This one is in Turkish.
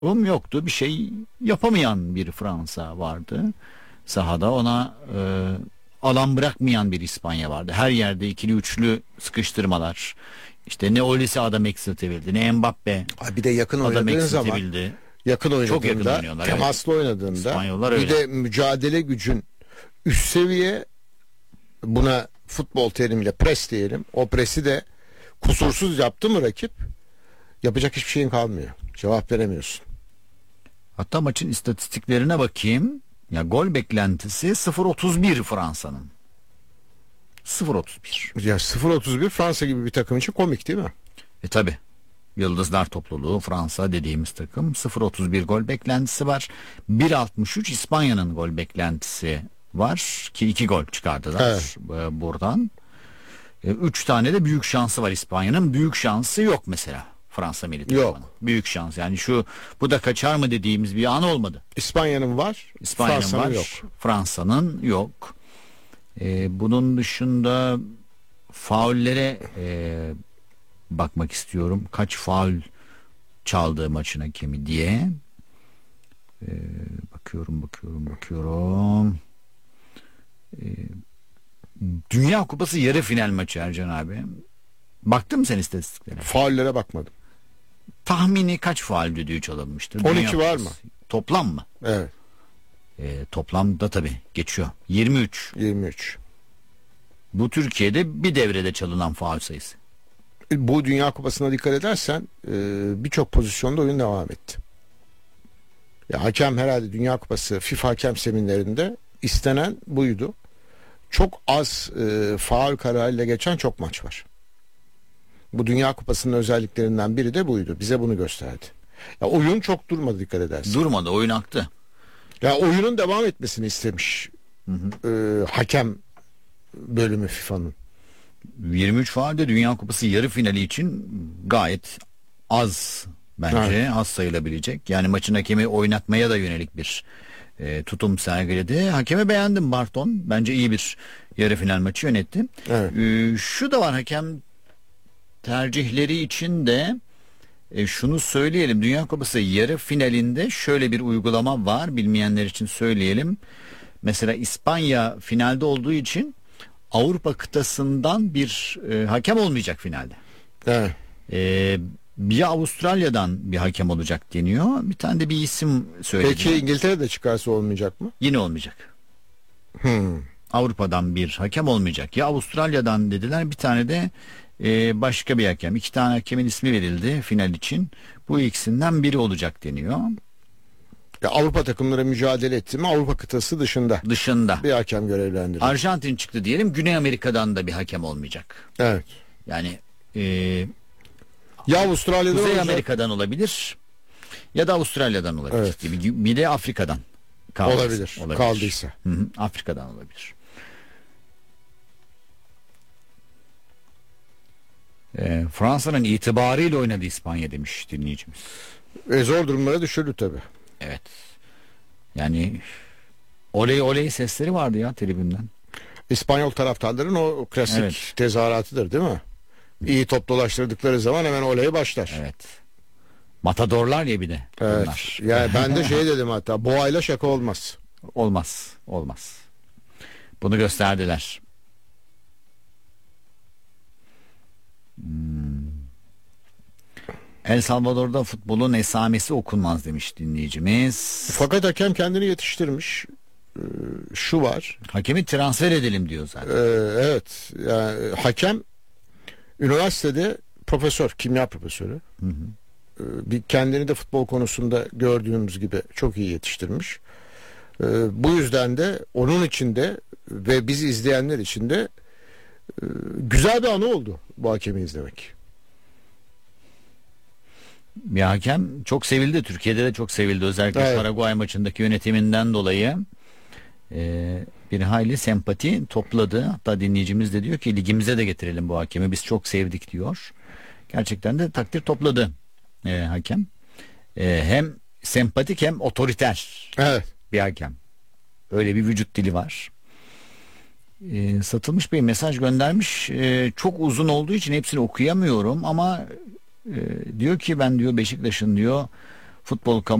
yoktu. Bir şey yapamayan bir Fransa vardı. Sahada ona alan bırakmayan bir İspanya vardı. Her yerde ikili üçlü sıkıştırmalar. İşte ne Olise adam eksiltebildi, ne Mbappe Bir de yakın adam oynadığın zaman, eksiltebildi. yakın Çok yakın oynadığında, oynuyorlar, temaslı oynadığında, İspanyollar bir öyle. de mücadele gücün üst seviye, buna futbol terimiyle pres diyelim. O presi de kusursuz yaptı mı rakip, yapacak hiçbir şeyin kalmıyor. Cevap veremiyorsun. Hatta maçın istatistiklerine bakayım. Ya gol beklentisi 0.31 Fransa'nın. 0.31. Ya 0.31 Fransa gibi bir takım için komik değil mi? Tabi. Yıldızlar topluluğu Fransa dediğimiz takım 0.31 gol beklentisi var. 1.63 İspanya'nın gol beklentisi var ki 2 gol çıkardılar buradan. 3 tane de büyük şansı var İspanya'nın. Büyük şansı yok mesela Fransa milli takımının. Yok. Büyük şans, yani bu da kaçar mı dediğimiz bir an olmadı. İspanya'nın var, İspanya'nın Fransa'nın var, yok. Fransa'nın yok. Bunun dışında faullere bakmak istiyorum. Kaç faul çaldığı maçın hakemi diye. Bakıyorum. Dünya Kupası yarı final maçı Ercan abi. Baktın mı sen istatistiklere? Faullere bakmadım. Tahmini kaç faul düdüğü çalınmıştır? 12 var mı? Toplam mı? Evet. Toplamda tabii geçiyor. 23. 23. Bu Türkiye'de bir devrede çalınan faul sayısı. Bu Dünya Kupası'na dikkat edersen birçok pozisyonda oyun devam etti. Ya hakem herhalde Dünya Kupası FIFA hakem seminerinde istenen buydu. Çok az faul kararıyla geçen çok maç var. Bu Dünya Kupası'nın özelliklerinden biri de buydu. Bize bunu gösterdi. Ya oyun çok durmadı, dikkat edersen. Durmadı, oyun aktı. Ya oyunun devam etmesini istemiş hakem bölümü FIFA'nın. 23 faul de Dünya Kupası yarı finali için gayet az bence. Evet. Az sayılabilecek. Yani maçın hakemi oynatmaya da yönelik bir tutum sergiledi. Hakemi beğendim, Barton. Bence iyi bir yarı final maçı yönetti. Evet. Şu da var, hakem tercihleri için de şunu söyleyelim. Dünya Kupası yarı finalinde şöyle bir uygulama var. Bilmeyenler için söyleyelim. Mesela İspanya finalde olduğu için Avrupa kıtasından bir hakem olmayacak finalde. Evet. Bir Avustralya'dan bir hakem olacak deniyor. Bir tane de bir isim söyledi. Peki İngiltere'de çıkarsa olmayacak mı? Yine olmayacak. Avrupa'dan bir hakem olmayacak. Ya Avustralya'dan dediler, bir tane de başka bir hakem. 2 tane hakemin ismi verildi final için. Bu ikisinden biri olacak deniyor. Ya Avrupa takımları mücadele etti mi Avrupa kıtası dışında bir hakem görevlendirildi. Arjantin çıktı diyelim, Güney Amerika'dan da bir hakem olmayacak. Evet. Yani ya Avustralya'da Kuzey olacak, Amerika'dan olabilir ya da Avustralya'dan olabilir. Evet. Bir de Afrika'dan olabilir. Kaldıysa. Hı, Afrika'dan olabilir. Fransa'nın itibarıyla oynadı İspanya demiş dinleyicimiz. Zor durumlara düşürdü tabi. Evet. Yani oley oley sesleri vardı ya tribünden. İspanyol taraftarların o klasik tezahüratıdır değil mi? İyi top dolaştırdıkları zaman hemen oley başlar. Evet. Matadorlar ya bir de. Evet. Bunlar. Yani ben de dedim, hatta boğayla şaka olmaz. Olmaz. Bunu gösterdiler. El Salvador'da futbolun esamesi okunmaz demiş dinleyicimiz. Fakat hakem kendini yetiştirmiş. Şu var. Hakemi transfer edelim diyor zaten. Evet. Yani hakem üniversitede profesör, kimya profesörü. Bir kendini de futbol konusunda gördüğümüz gibi çok iyi yetiştirmiş. Bu yüzden de onun için de ve bizi izleyenler için de güzel bir anı oldu bu hakemi izlemek. Bir hakem çok sevildi. Türkiye'de de çok sevildi. Özellikle Paraguay maçındaki yönetiminden dolayı bir hayli sempati topladı. Hatta dinleyicimiz de diyor ki ligimize de getirelim bu hakemi. Biz çok sevdik diyor. Gerçekten de takdir topladı hakem. Hem sempatik hem otoriter bir hakem. Öyle bir vücut dili var. Satılmış Bey mesaj göndermiş. Çok uzun olduğu için hepsini okuyamıyorum ama diyor ki ben diyor Beşiktaş'ın diyor futbol